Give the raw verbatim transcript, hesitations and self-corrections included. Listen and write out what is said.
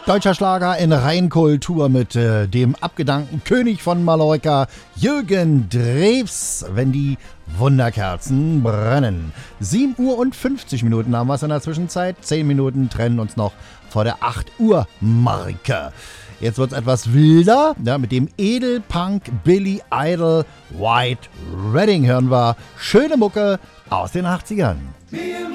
Deutscher Schlager in Reinkultur mit äh, dem abgedankten König von Mallorca, Jürgen Drews, wenn die Wunderkerzen brennen. sieben Uhr und fünfzig Minuten haben wir es in der Zwischenzeit. zehn Minuten trennen uns noch vor der acht Uhr Marke. Jetzt wird es etwas wilder. Ja, mit dem Edelpunk Billy Idol White Wedding hören wir schöne Mucke aus den achtzigern.